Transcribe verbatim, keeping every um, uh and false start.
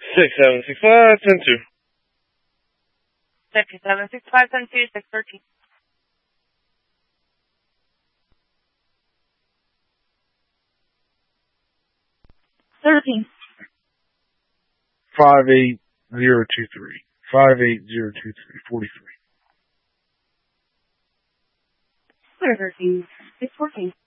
Six seven six five ten two. Six seven six five ten two six thirteen. Thirteen. Five eight zero two three. Five eight zero two three forty three. Thirteen. Six fourteen.